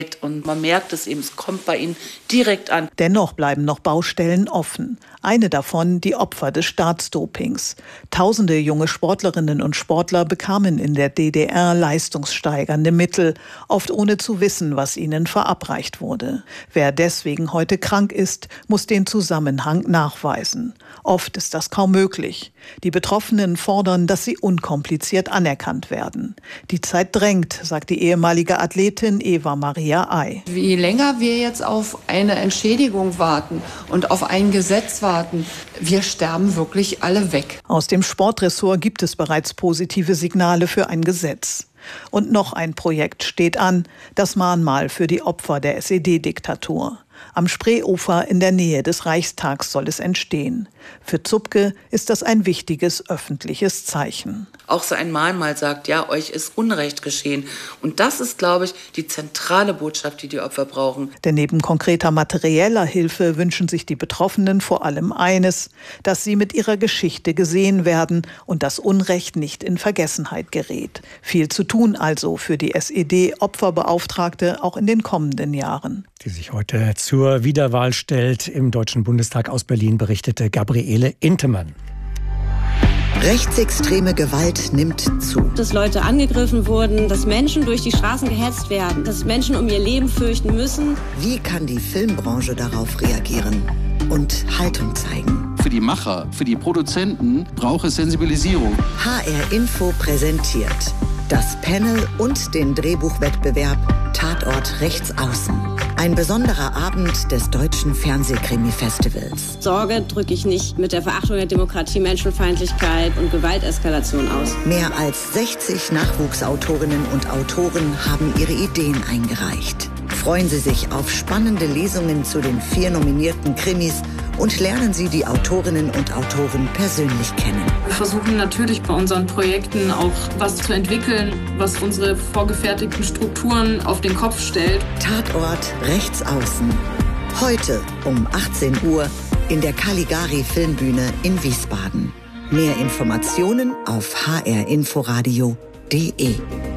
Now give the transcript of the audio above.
Und man merkt es eben, es kommt bei ihnen direkt an. Dennoch bleiben noch Baustellen offen. Eine davon die Opfer des Staatsdopings. Tausende junge Sportlerinnen und Sportler bekamen in der DDR leistungssteigernde Mittel, oft ohne zu wissen, was ihnen verabreicht wurde. Wer deswegen heute krank ist, muss den Zusammenhang nachweisen. Oft ist das kaum möglich. Die Betroffenen fordern, dass sie unkompliziert anerkannt werden. Die Zeit drängt, sagt die ehemalige Athletin Eva Maria Ay. Je länger wir jetzt auf eine Entschädigung warten und auf ein Gesetz warten, wir sterben wirklich alle weg. Aus dem Sportressort gibt es bereits positive Signale für ein Gesetz. Und noch ein Projekt steht an, das Mahnmal für die Opfer der SED-Diktatur. Am Spreeufer in der Nähe des Reichstags soll es entstehen. Für Zupke ist das ein wichtiges öffentliches Zeichen. Auch so ein Mahnmal sagt, ja, euch ist Unrecht geschehen. Und das ist, glaube ich, die zentrale Botschaft, die die Opfer brauchen. Denn neben konkreter materieller Hilfe wünschen sich die Betroffenen vor allem eines, dass sie mit ihrer Geschichte gesehen werden und das Unrecht nicht in Vergessenheit gerät. Viel zu tun also für die SED-Opferbeauftragte auch in den kommenden Jahren. Die sich heute zur Wiederwahl stellt, im Deutschen Bundestag aus Berlin berichtete Gabriele Intemann. Rechtsextreme Gewalt nimmt zu. Dass Leute angegriffen wurden, dass Menschen durch die Straßen gehetzt werden, dass Menschen um ihr Leben fürchten müssen. Wie kann die Filmbranche darauf reagieren und Haltung zeigen? Für die Macher, für die Produzenten braucht es Sensibilisierung. HR Info präsentiert das Panel und den Drehbuchwettbewerb Tatort Rechtsaußen. Ein besonderer Abend des Deutschen Fernsehkrimi-Festivals. Sorge drücke ich nicht mit der Verachtung der Demokratie, Menschenfeindlichkeit und Gewalteskalation aus. Mehr als 60 Nachwuchsautorinnen und Autoren haben ihre Ideen eingereicht. Freuen Sie sich auf spannende Lesungen zu den 4 nominierten Krimis und lernen Sie die Autorinnen und Autoren persönlich kennen. Wir versuchen natürlich bei unseren Projekten auch was zu entwickeln, was unsere vorgefertigten Strukturen auf den Kopf stellt. Tatort Rechtsaußen. Heute um 18 Uhr in der Caligari Filmbühne in Wiesbaden. Mehr Informationen auf hrinforadio.de.